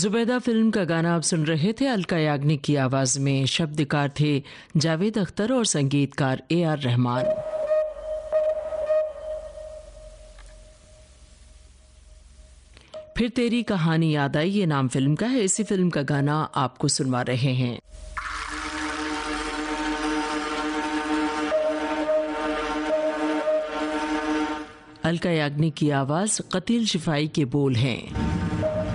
Zubaida film का गाना आप सुन रहे थे। अलका याग्निक की आवाज में शब्दकार थे जावेद अख्तर और संगीतकार AR रहमान। फिर तेरी कहानी याद आई, ये नाम फिल्म का है। इसी फिल्म का गाना आपको सुनवा रहे हैं। अलका याग्निक की आवाज, कतील शिफाई के बोल हैं।